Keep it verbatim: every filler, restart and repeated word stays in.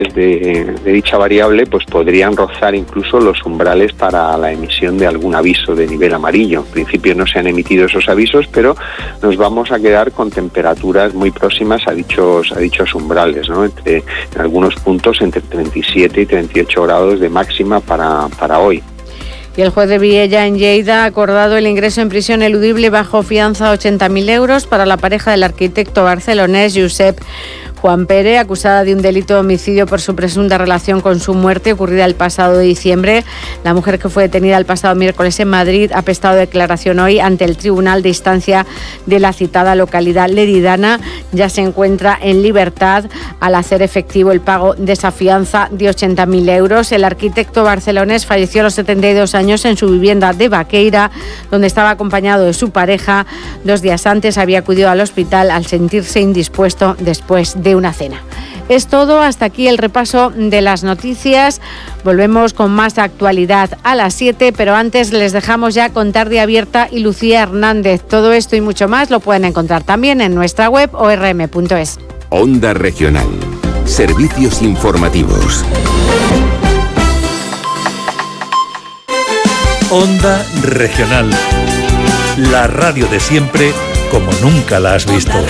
de, de dicha variable pues podrían rozar incluso los umbrales para la emisión de algún aviso de nivel amarillo. En principio no se han emitido esos avisos, pero nos vamos a quedar con temperaturas muy próximas a dichos a dichos umbrales, ¿no? Entre, en algunos puntos entre treinta y siete y treinta y ocho grados de máxima para, para hoy. Y el juez de Viella, en Lleida, ha acordado el ingreso en prisión eludible bajo fianza a ochenta mil euros para la pareja del arquitecto barcelonés Josep Juan Pere, acusada de un delito de homicidio por su presunta relación con su muerte ocurrida el pasado diciembre. La mujer, que fue detenida el pasado miércoles en Madrid, ha prestado declaración hoy ante el Tribunal de Instancia de la citada localidad leridana. Ya se encuentra en libertad al hacer efectivo el pago de esa fianza de ochenta mil euros. El arquitecto barcelonés falleció a los setenta y dos años en su vivienda de Baqueira, donde estaba acompañado de su pareja. Dos días antes había acudido al hospital al sentirse indispuesto después de una cena. Es todo, hasta aquí el repaso de las noticias. Volvemos con más actualidad a las siete, pero antes les dejamos ya con Tarde Abierta y Lucía Hernández. Todo esto y mucho más lo pueden encontrar también en nuestra web o r m punto es. Onda Regional. Servicios informativos. Onda Regional. La radio de siempre como nunca la has visto.